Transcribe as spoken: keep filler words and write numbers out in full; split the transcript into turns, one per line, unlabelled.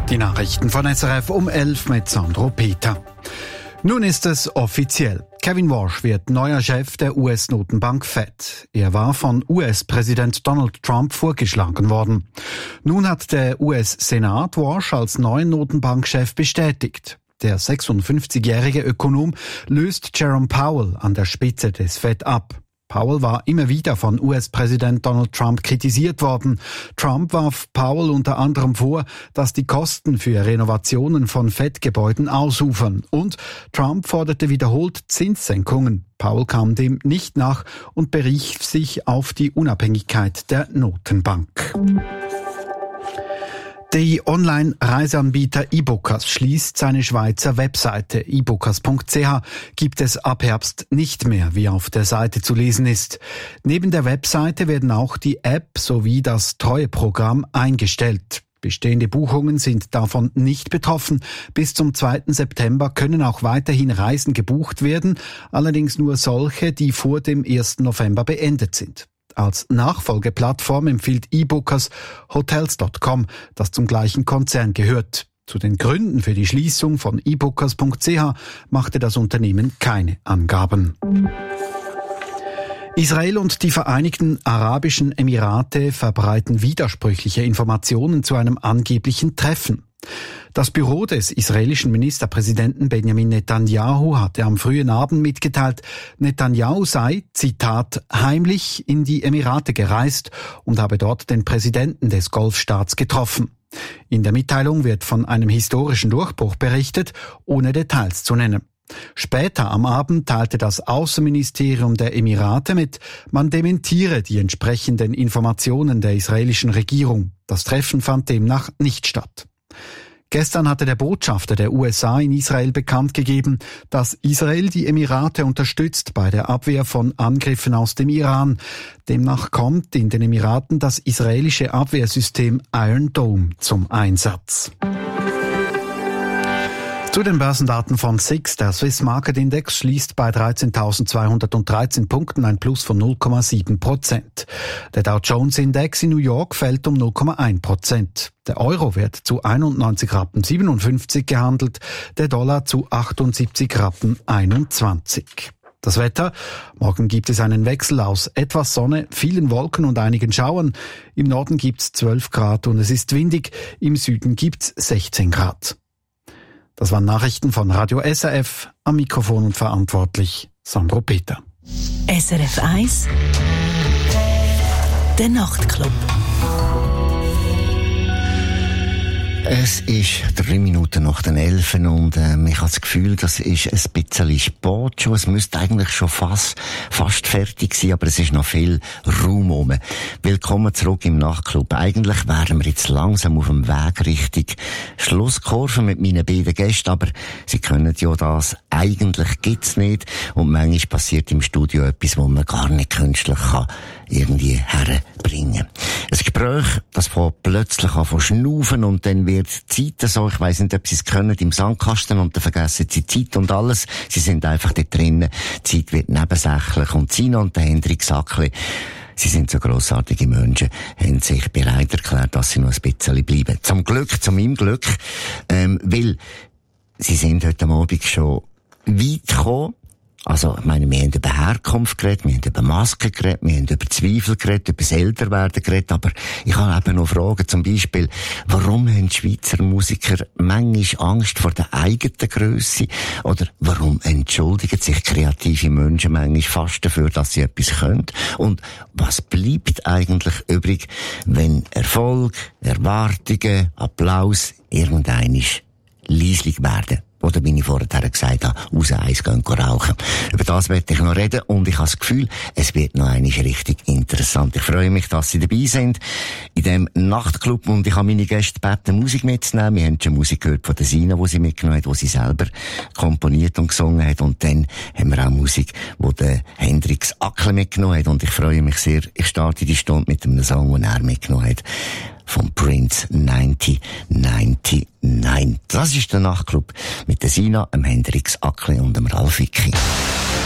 Die Nachrichten von S R F um elf mit Sandro Peter. Nun ist es offiziell. Kevin Warsh wird neuer Chef der U S-Notenbank Fed. Er war von U S-Präsident Donald Trump vorgeschlagen worden. Nun hat der U S-Senat Warsh als neuen Notenbankchef bestätigt. Der sechsundfünfzigjährige Ökonom löst Jerome Powell an der Spitze des Fed ab. Powell war immer wieder von U S-Präsident Donald Trump kritisiert worden. Trump warf Powell unter anderem vor, dass die Kosten für Renovationen von Fed-Gebäuden ausufern. Und Trump forderte wiederholt Zinssenkungen. Powell kam dem nicht nach und berief sich auf die Unabhängigkeit der Notenbank. Der Online-Reiseanbieter eBookers schließt seine Schweizer Webseite. ebookers punkt c h gibt es ab Herbst nicht mehr, wie auf der Seite zu lesen ist. Neben der Webseite werden auch die App sowie das Treueprogramm eingestellt. Bestehende Buchungen sind davon nicht betroffen. Bis zum zweiten September können auch weiterhin Reisen gebucht werden, allerdings nur solche, die vor dem ersten November beendet sind. Als Nachfolgeplattform empfiehlt eBookers Hotels Punkt com, das zum gleichen Konzern gehört. Zu den Gründen für die Schließung von ebookers punkt c h machte das Unternehmen keine Angaben. Israel und die Vereinigten Arabischen Emirate verbreiten widersprüchliche Informationen zu einem angeblichen Treffen. Das Büro des israelischen Ministerpräsidenten Benjamin Netanyahu hatte am frühen Abend mitgeteilt, Netanyahu sei, Zitat, heimlich in die Emirate gereist und habe dort den Präsidenten des Golfstaats getroffen. In der Mitteilung wird von einem historischen Durchbruch berichtet, ohne Details zu nennen. Später am Abend teilte das Außenministerium der Emirate mit, man dementiere die entsprechenden Informationen der israelischen Regierung. Das Treffen fand demnach nicht statt. Gestern hatte der Botschafter der U S A in Israel bekannt gegeben, dass Israel die Emirate unterstützt bei der Abwehr von Angriffen aus dem Iran. Demnach kommt in den Emiraten das israelische Abwehrsystem Iron Dome zum Einsatz. Zu den Börsendaten von S I X. Der Swiss Market Index schließt bei dreizehntausendzweihundertdreizehn Punkten, ein Plus von null Komma sieben Prozent. Der Dow Jones Index in New York fällt um null Komma eins Prozent. Der Euro wird zu einundneunzig Rappen siebenundfünfzig gehandelt, der Dollar zu achtundsiebzig Rappen einundzwanzig. Das Wetter. Morgen gibt es einen Wechsel aus etwas Sonne, vielen Wolken und einigen Schauern. Im Norden gibt's zwölf Grad und es ist windig. Im Süden gibt's sechzehn Grad. Das waren Nachrichten von Radio S R F, am Mikrofon und verantwortlich Sandro Peter.
S R F eins, der Nachtclub.
Es ist drei Minuten nach den elf und ähm, ich habe das Gefühl, das ist ein bisschen spät schon. Es müsste eigentlich schon fast, fast fertig sein, aber es ist noch viel Raum rum. Willkommen zurück im Nachtclub. Eigentlich wären wir jetzt langsam auf dem Weg Richtung Schlusskurve mit meinen beiden Gästen, aber sie können ja das, eigentlich gibt's nicht und manchmal passiert im Studio etwas, wo man gar nicht künstlich kann irgendwie herbringen. Ein Gespräch, das von plötzlich an von schnaufen und dann wird die Zeit so, ich weiss nicht, ob sie es können, im Sandkasten und dann vergessen sie die Zeit und alles. Sie sind einfach dort drinnen. Die Zeit wird nebensächlich und Sina und der Hendrik Sackli, sie sind so grossartige Menschen, haben sich bereit erklärt, dass sie noch ein bisschen bleiben. Zum Glück, zu meinem Glück, ähm, weil sie sind heute Abend schon weit gekommen. Also, ich meine, wir haben über Herkunft geredet, wir haben über Masken geredet, wir haben über Zweifel geredet, über das Älterwerden geredet, aber ich habe eben noch Fragen, zum Beispiel, warum haben die Schweizer Musiker manchmal Angst vor der eigenen Grösse? Oder warum entschuldigen sich kreative Menschen manchmal fast dafür, dass sie etwas können? Und was bleibt eigentlich übrig, wenn Erfolg, Erwartungen, Applaus irgendeinisch leislich werden? Oder wie ich vorher gesagt habe, raus eins gehen rauchen. Über das werde ich noch reden und ich habe das Gefühl, es wird noch einmal richtig interessant. Ich freue mich, dass Sie dabei sind in dem Nachtclub und ich habe meine Gäste gebeten, Musik mitzunehmen. Wir haben schon Musik gehört von der Sina, die sie mitgenommen hat, die sie selber komponiert und gesungen hat und dann haben wir auch Musik, die der Hendrik Sackli mitgenommen hat und ich freue mich sehr. Ich starte die Stunde mit einem Song, den er mitgenommen hat. Von Prince neunzehnhundertneunundneunzig. Das ist der Nachtclub mit der Sina, dem Hendrik Sackli und dem Ralf Wicki.